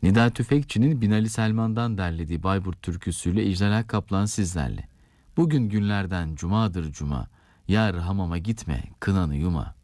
Nida Tüfekçi'nin Binali Selman'dan derlediği Bayburt türküsüyle İclal Akkaplan sizlerle. Bugün günlerden cumadır cuma, yar hamama gitme, kınanı yuma.